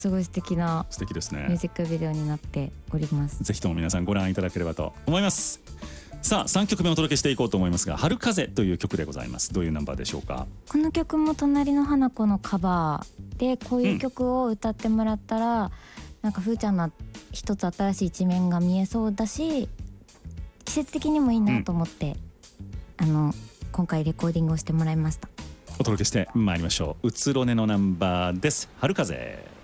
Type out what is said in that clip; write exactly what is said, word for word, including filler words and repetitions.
すごい素敵な素敵ですね。 ミュージックビデオになっております。 ぜひとも皆さんご覧いただければと思います。さあさんきょくめお届けしていこうと思いますが、春風という曲でございます。どういうナンバーでしょうか？ この曲も隣の花子のカバーで、こういう曲を歌ってもらったら、うん、なんかふーちゃんの一つ新しい一面が見えそうだし、季節的にもいいなと思って、うん、あの今回レコーディングをしてもらいました。 お届けしてまいりましょう。うつろねのナンバーです。春風。